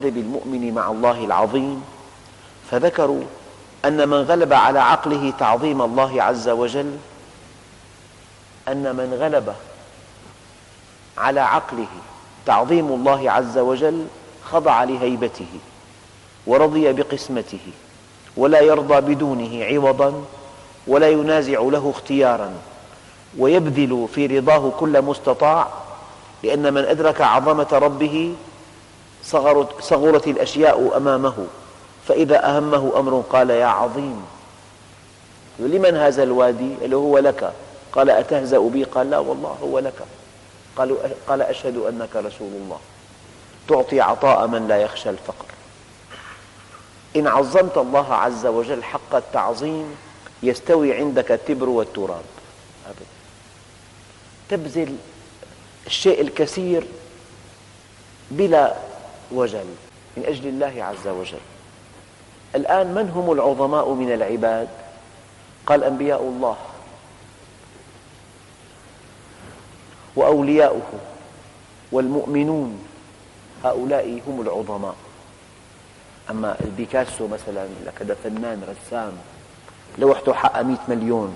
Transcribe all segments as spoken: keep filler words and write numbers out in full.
بالمؤمن مع الله العظيم، فذكروا أن من غلب على عقله تعظيم الله عز وجل، أن من غلب على عقله تعظيم الله عز وجل خضع لهيبته ورضي بقسمته، ولا يرضى بدونه عوضا، ولا ينازع له اختيارا، ويبذل في رضاه كل مستطاع، لأن من أدرك عظمة ربه صغرت, صغرت الأشياء أمامه، فإذا أهمه أمر قال يا عظيم. لمن هذا الوادي؟ قال هو لك. قال أتهزأ بي؟ قال لا والله هو لك. قال أشهد أنك رسول الله. تعطي عطاء من لا يخشى الفقر. إن عظمت الله عز وجل حق التعظيم يستوي عندك التبر والتراب أبدا. تبذل الشيء الكثير بلا وجل من أجل الله عز وجل. الآن من هم العظماء من العباد؟ قال أنبياء الله وأولياؤه والمؤمنون، هؤلاء هم العظماء. أما بيكاسو مثلا هذا فنان رسام لوحده حق مئة مليون،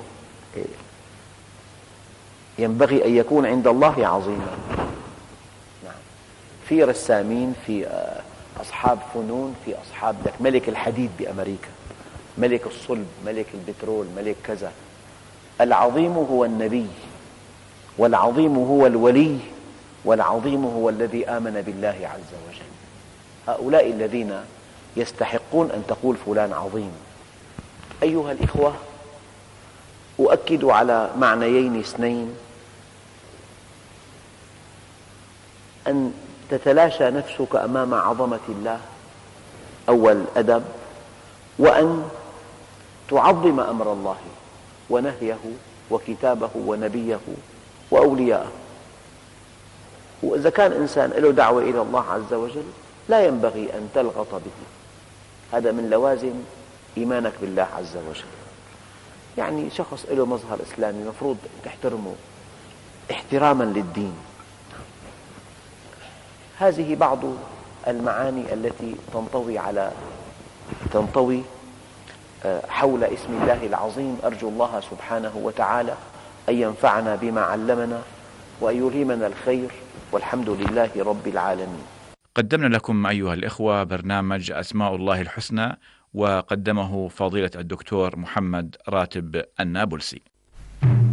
ينبغي أن يكون عند الله عظيما. نعم. في رسامين، في أصحاب فنون، في أصحاب لك ملك الحديد بأمريكا، ملك الصلب، ملك البترول، ملك كذا. العظيم هو النبي، والعظيم هو الولي، والعظيم هو الذي آمن بالله عز وجل. هؤلاء الذين يستحقون أن تقول فلان عظيم. أيها الإخوة، أؤكد على معنيين اثنين: أن تتلاشى نفسك أمام عظمة الله، أول أدب، وأن تعظم أمر الله ونهيه وكتابه ونبيه وأولياءه. وإذا كان إنسان له دعوة إلى الله عز وجل لا ينبغي أن تلغط به. هذا من لوازم إيمانك بالله عز وجل. يعني شخص له مظهر إسلامي مفروض تحترمه احتراما للدين. هذه بعض المعاني التي تنطوي على تنطوي حول اسم الله العظيم. أرجو الله سبحانه وتعالى أن ينفعنا بما علمنا وأن يلهمنا الخير، والحمد لله رب العالمين. قدمنا لكم أيها الإخوة برنامج أسماء الله الحسنى، وقدمه فضيلة الدكتور محمد راتب النابلسي.